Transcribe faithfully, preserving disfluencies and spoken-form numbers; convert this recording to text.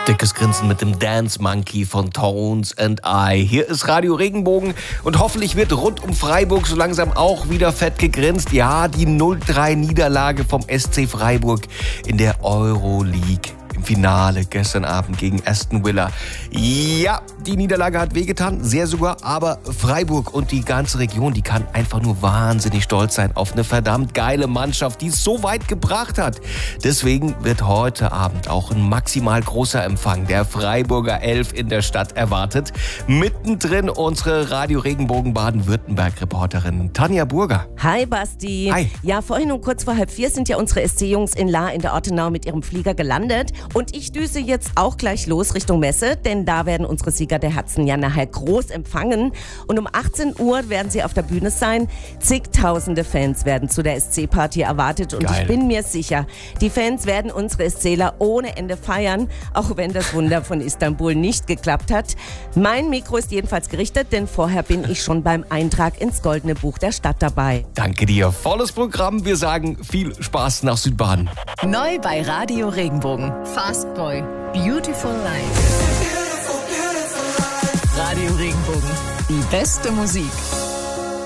Dickes Grinsen mit dem Dance Monkey von Tones and I. Hier ist Radio Regenbogen und hoffentlich wird rund um Freiburg so langsam auch wieder fett gegrinst. Ja, die null drei Niederlage vom S C Freiburg in der Euroleague. Im Finale gestern Abend gegen Aston Villa. Ja, die Niederlage hat wehgetan, sehr sogar, aber Freiburg und die ganze Region, die kann einfach nur wahnsinnig stolz sein auf eine verdammt geile Mannschaft, die es so weit gebracht hat. Deswegen wird heute Abend auch ein maximal großer Empfang der Freiburger Elf in der Stadt erwartet. Mittendrin unsere Radio Regenbogen Baden-Württemberg-Reporterin Tanja Burger. Hi Basti. Hi. Ja, vorhin um kurz vor halb vier sind ja unsere S C-Jungs in Lahr in der Ortenau mit ihrem Flieger gelandet. Und ich düse jetzt auch gleich los Richtung Messe, denn da werden unsere Sieger der Herzen ja nachher groß empfangen. Und um achtzehn Uhr werden sie auf der Bühne sein. Zigtausende Fans werden zu der S C-Party erwartet. Und Geil. Ich bin mir sicher, die Fans werden unsere SCler ohne Ende feiern, auch wenn das Wunder von Istanbul nicht geklappt hat. Mein Mikro ist jedenfalls gerichtet, denn vorher bin ich schon beim Eintrag ins Goldene Buch der Stadt dabei. Danke dir. Volles Programm. Wir sagen viel Spaß nach Südbaden. Neu bei Radio Regenbogen. Fast Boy. Beautiful Life. Radio Regenbogen. Die beste Musik.